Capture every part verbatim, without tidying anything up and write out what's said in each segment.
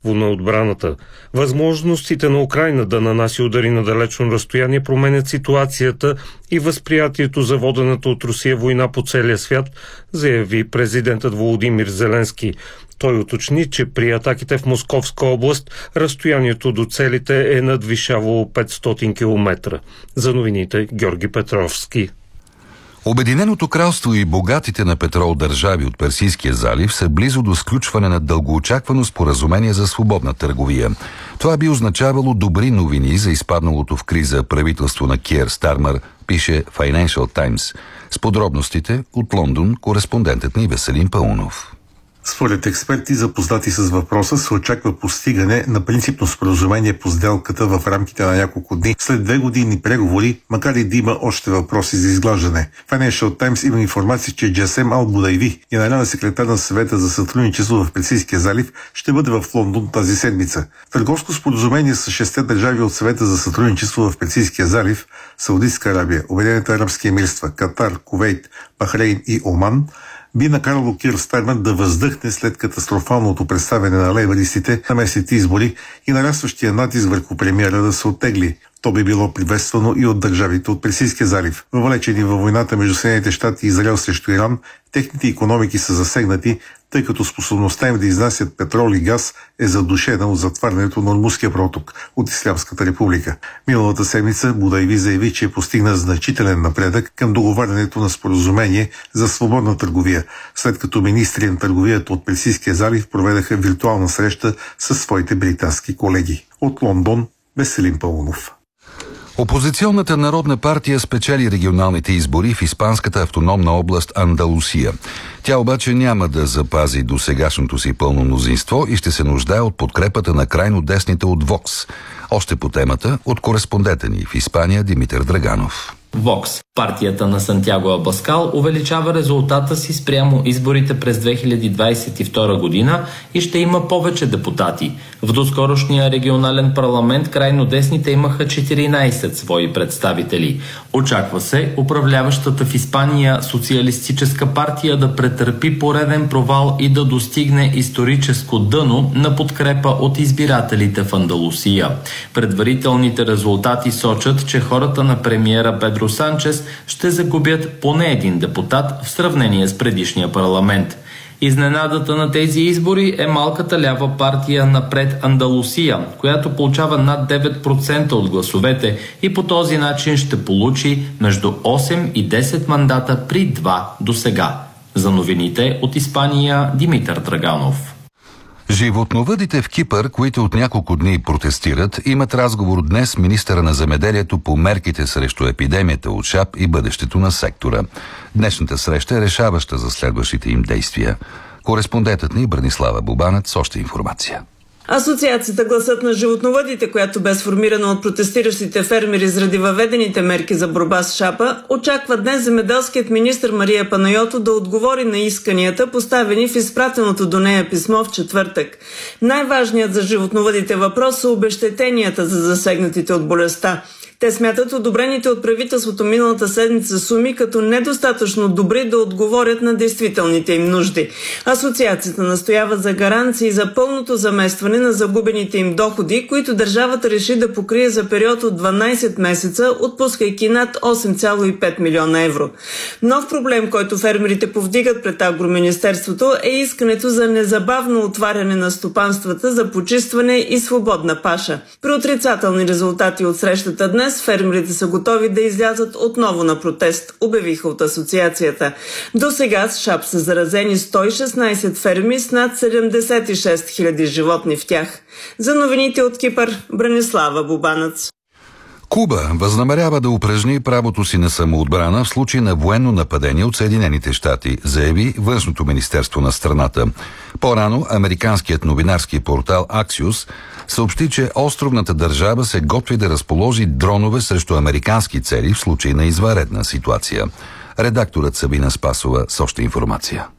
на отбраната. Възможностите на Украйна да нанаси удари на далечно разстояние променят ситуацията и възприятието за водената от Русия война по целия свят, заяви президентът Володимир Зеленски. Той уточни, че при атаките в Московска област разстоянието до целите е надвишавало петстотин километра. За новините Георги Петровски. Обединеното кралство и богатите на петрол държави от Персийския залив са близо до сключване на дългоочаквано споразумение за свободна търговия. Това би означавало добри новини за изпадналото в криза правителство на Киер Стармър, пише Financial Times. С подробностите от Лондон кореспондентът ни Веселин Паунов. Според експерти, запознати с въпроса, се очаква постигане на принципно споразумение по сделката в рамките на няколко дни след две години преговори, макар и да има още въпроси за изглаждане. Financial Times има информация, че Джасем Ал Будайви, генерален секретар на съвета за сътрудничество в Персийския залив, ще бъде в Лондон тази седмица. Търговско споразумение с шесте държави от съвета за сътрудничество в Персийския залив, Саудитска Арабия, Обединените арабски емирства, Катар, Кувейт, Бахрейн и Оман, би накарало Кир Стармър да въздъхне след катастрофалното представяне на лейбаристите на местните избори и нарастващия натиск върху премиера да се оттегли. То би било приветствано и от държавите от Персийския залив. Въвлечени във войната между Съединените щати и Израел срещу Иран, техните икономики са засегнати, тъй като способността им да изнасят петрол и газ е задушена от затварянето на Ормузския проток от Ислямската република. Миналата седмица Будайви заяви, че е постигна значителен напредък към договарянето на споразумение за свободна търговия, след като министри на търговията от Персийския залив проведаха виртуална среща със своите британски колеги. От Лондон, Веселин Паунов. Опозиционната народна партия спечели регионалните избори в испанската автономна област Андалусия. Тя обаче няма да запази досегашното си пълно мнозинство и ще се нуждае от подкрепата на крайно десните от Вокс. Още по темата от кореспондента ни в Испания Димитър Драганов. Вокс, партията на Сантяго Абаскал, увеличава резултата си спрямо изборите през две хиляди двадесет и втора година и ще има повече депутати. В доскорошния регионален парламент крайно десните имаха четиринадесет свои представители. Очаква се управляващата в Испания социалистическа партия да претърпи пореден провал и да достигне историческо дъно на подкрепа от избирателите в Андалусия. Предварителните резултати сочат, че хората на премиера Педро Санчес ще загубят поне един депутат в сравнение с предишния парламент. Изненадата на тези избори е малката лява партия Напред Андалусия, която получава над девет процента от гласовете и по този начин ще получи между осем и десет мандата при два до сега. За новините от Испания Димитър Драганов. Животновъдите в Кипър, които от няколко дни протестират, имат разговор днес с министъра на земеделието по мерките срещу епидемията от шап и бъдещето на сектора. Днешната среща е решаваща за следващите им действия. Кореспондентът ни Бранислава Бубанът с още информация. Асоциацията Гласът на животновъдите, която бе сформирана от протестиращите фермери заради въведените мерки за борба с шапа, очаква днес земеделският министър Мария Панайоту да отговори на исканията, поставени в изпратеното до нея писмо в четвъртък. Най-важният за животновъдите въпрос са обезщетенията за засегнатите от болестта. Те смятат одобрените от правителството миналата седмица суми като недостатъчно добри да отговорят на действителните им нужди. Асоциацията настоява за гаранции за пълното заместване на загубените им доходи, които държавата реши да покрие за период от дванадесет месеца, отпускайки над осем цяло и пет милиона евро. Нов проблем, който фермерите повдигат пред Агроминистерството, е искането за незабавно отваряне на стопанствата за почистване и свободна паша. При отрицателни резултати от срещата днес фермерите са готови да излязат отново на протест, обявиха от асоциацията. До сега с шап са заразени сто и шестнадесет ферми с над седемдесет и шест хиляди животни в тях. За новините от Кипър, Бранислава Бубанъц. Куба възнамерява да упражни правото си на самоотбрана в случай на военно нападение от Съединените щати, заяви Външното министерство на страната. По-рано американският новинарски портал Axios съобщи, че островната държава се готви да разположи дронове срещу американски цели в случай на извънредна ситуация. Редакторът Сабина Спасова с още информация.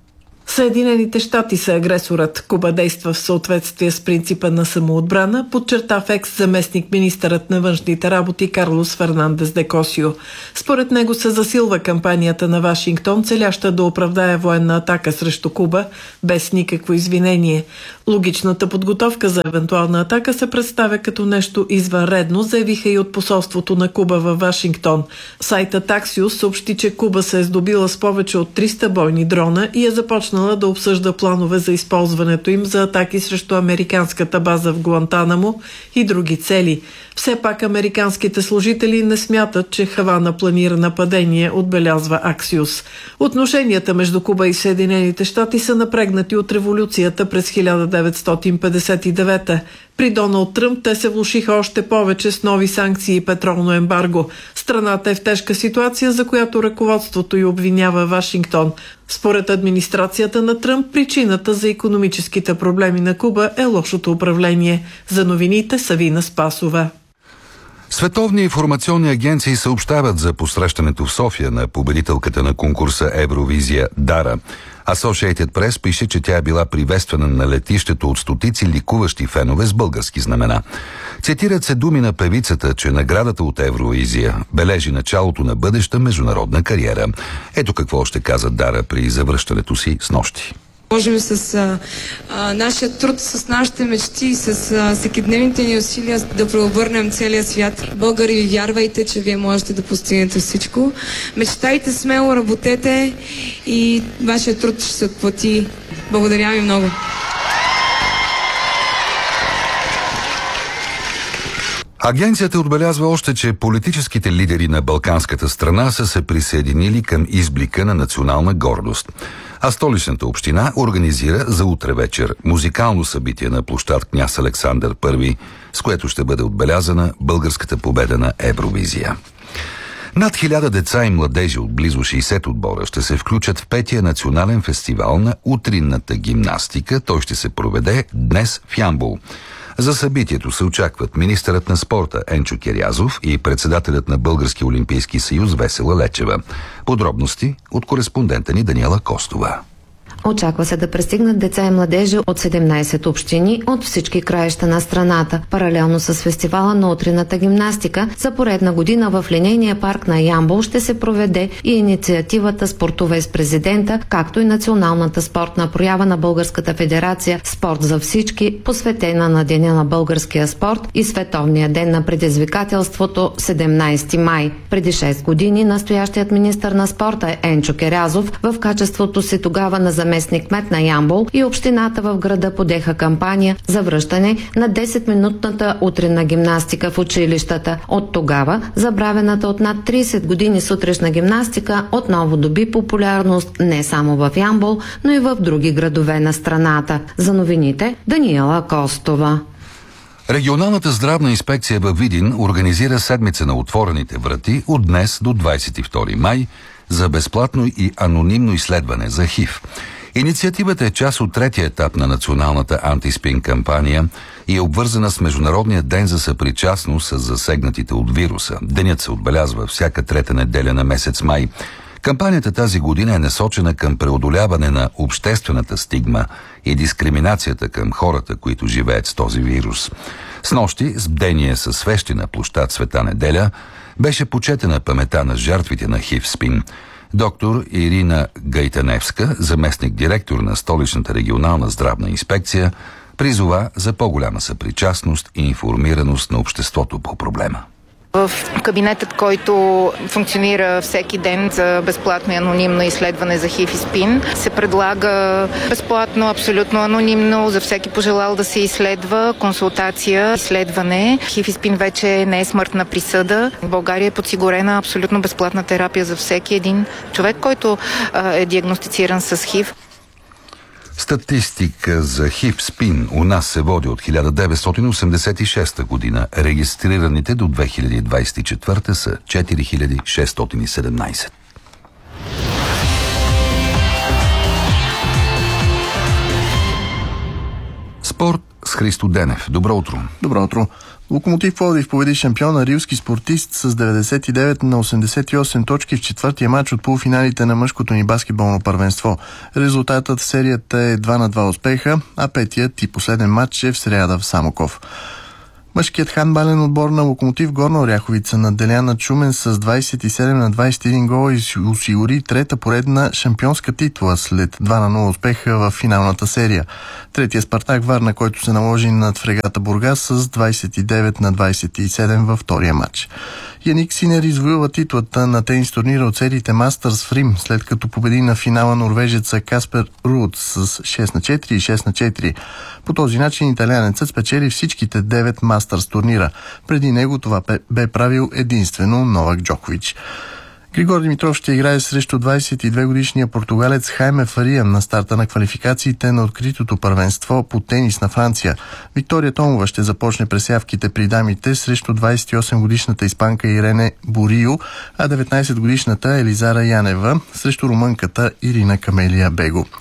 Съединените щати са агресорът. Куба действа в съответствие с принципа на самоотбрана, подчерта в екс заместник министърът на външните работи Карлос Фернандес де Косио. Според него се засилва кампанията на Вашингтон, целяща да оправдае военна атака срещу Куба без никакво извинение. Логичната подготовка за евентуална атака се представя като нещо извънредно, заявиха и от посолството на Куба във Вашингтон. Сайтът Axios съобщи, че Куба се е здобила с повече от триста бойни дрона и е започнала да обсъжда планове за използването им за атаки срещу американската база в Гуантанамо и други цели. Все пак американските служители не смятат, че Хавана планира нападение, отбелязва Axios. Отношенията между Куба и Съединените щати са напрегнати от революцията през хиляда деветстотин петдесет и девета. При Доналд Тръмп те се влошиха още повече с нови санкции и петролно ембарго. Страната е в тежка ситуация, за която ръководството й обвинява Вашингтон. Според администрацията на Тръмп, причината за икономическите проблеми на Куба е лошото управление. За новините Савина Спасова. Световни информационни агенции съобщават за посрещането в София на победителката на конкурса Евровизия Дара. Associated Press пише, че тя е била приветствана на летището от стотици ликуващи фенове с български знамена. Цитират се думи на певицата, че наградата от Евровизия бележи началото на бъдеща международна кариера. Ето какво ще каза Дара при завръщането си снощи. Можем с а, а, нашия труд, с нашите мечти и с а, всекидневните ни усилия да преобърнем целия свят. Българи, вярвайте, че вие можете да постигнете всичко. Мечтайте смело, работете и вашия труд ще се отплати. Благодаря ви много. Агенцията отбелязва още, че политическите лидери на балканската страна са се присъединили към изблика на национална гордост. А столичната община организира за утре вечер музикално събитие на площад Княз Александър Първи, с което ще бъде отбелязана българската победа на Евровизия. Над хиляда деца и младежи от близо шейсет отбора ще се включат в петия национален фестивал на утринната гимнастика. Той ще се проведе днес в Ямбол. За събитието се очакват министърът на спорта Енчо Кирязов и председателят на Българския олимпийски съюз Весела Лечева. Подробности от кореспондента ни Даниела Костова. Очаква се да пристигнат деца и младежи от седемнайсет общини от всички краища на страната. Паралелно с фестивала на утринната гимнастика, за поредна година в линейния парк на Ямбол ще се проведе и инициативата Спортове с президента, както и националната спортна проява на Българската федерация Спорт за всички, посветена на Деня на българския спорт и Световния ден на предизвикателството седемнайсети май. Преди шест години настоящият министър на спорта Енчо Кирязов в качеството си тогава на заместник заместник-кмет на Ямбол и общината в града подеха кампания за връщане на десетминутната утринна гимнастика в училищата. От тогава забравената от над трийсет години сутрешна гимнастика отново доби популярност не само в Ямбол, но и в други градове на страната. За новините Даниела Костова. Регионалната здравна инспекция във Видин организира седмица на отворените врати от днес до двайсет и втори май за безплатно и анонимно изследване за ХИВ. Инициативата е част от третия етап на националната антиспин кампания и е обвързана с Международния ден за съпричастност с засегнатите от вируса. Денят се отбелязва всяка трета неделя на месец май. Кампанията тази година е насочена към преодоляване на обществената стигма и дискриминацията към хората, които живеят с този вирус. Снощи, с бдение със свещи на площад Света неделя, беше почетена памета на жертвите на ХИВ-СПИН. Доктор Ирина Гайтаневска, заместник-директор на Столичната регионална здравна инспекция, призова за по-голяма съпричастност и информираност на обществото по проблема. В кабинетът, който функционира всеки ден за безплатно и анонимно изследване за ХИВ и СПИН, се предлага безплатно, абсолютно анонимно за всеки пожелал да се изследва, консултация, изследване. ХИВ и СПИН вече не е смъртна присъда. В България е подсигурена абсолютно безплатна терапия за всеки един човек, който а, е диагностициран с ХИВ. Статистика за ХИВ-СПИН у нас се води от хиляда деветстотин осемдесет и шеста година. Регистрираните до две хиляди двайсет и четвърта са четири хиляди шестстотин и седемнайсет. Спорт с с Христо Денев. Добро утро. Добро утро. Локомотив Пловдив победи шампиона рилски спортист с деветдесет и девет на осемдесет и осем точки в четвъртия матч от полуфиналите на мъжкото ни баскетболно първенство. Резултатът в серията е два на два успеха, а петият и последен матч е в сряда в Самоков. Мъжкият хандбален отбор на Локомотив Горна Оряховица на Деляна Чумен с двадесет и седем на двадесет и един гола и осигури трета поредна шампионска титла след два на нула успеха в финалната серия. Третия Спартак Варна, който се наложи над Фрегата Бургас с двадесет и девет на двадесет и седем във втория матч. Яник Синер извоюва титлата на тенис турнира от сериите Мастърс в Рим, след като победи на финала норвежеца Каспер Руд с шест на четири и шест на четири. По този начин италианецът спечели всичките девет Мастърс турнира. Преди него това бе правил единствено Новак Джокович. Григор Димитров ще играе срещу двадесет и две годишния португалец Хайме Фария на старта на квалификациите на откритото първенство по тенис на Франция. Виктория Томова ще започне пресявките при дамите срещу двадесет и осем годишната испанка Ирене Борио, а деветнадесет годишната Елизара Янева срещу румънката Ирина Камелия Бего.